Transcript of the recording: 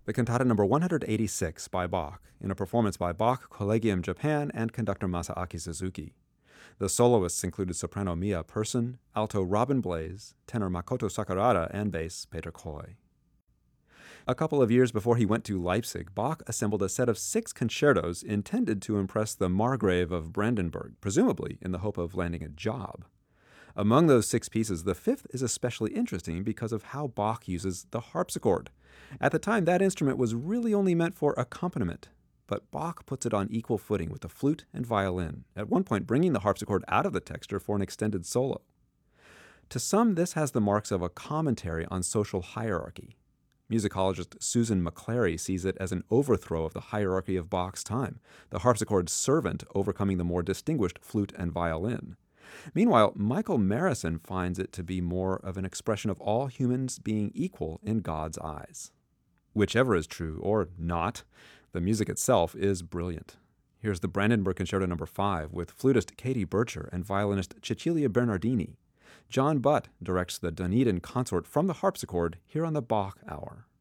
The cantata number 186 by Bach, in a performance by Bach Collegium Japan and conductor Masaaki Suzuki. The soloists included soprano Mia Persson, alto Robin Blaze, tenor Makoto Sakurada, and bass Peter Coy. A couple of years before he went to Leipzig, Bach assembled a set of 6 concertos intended to impress the Margrave of Brandenburg, presumably in the hope of landing a job. Among those 6 pieces, the 5th is especially interesting because of how Bach uses the harpsichord. At the time, that instrument was really only meant for accompaniment, but Bach puts it on equal footing with the flute and violin, at one point bringing the harpsichord out of the texture for an extended solo. To some, this has the marks of a commentary on social hierarchy. Musicologist Susan McClary sees it as an overthrow of the hierarchy of Bach's time, the harpsichord's servant overcoming the more distinguished flute and violin. Meanwhile, Michael Marison finds it to be more of an expression of all humans being equal in God's eyes. Whichever is true, or not, the music itself is brilliant. Here's the Brandenburg Concerto No. 5 with flutist Katie Bircher and violinist Cecilia Bernardini. John Butt directs the Dunedin Consort from the harpsichord here on the Bach Hour.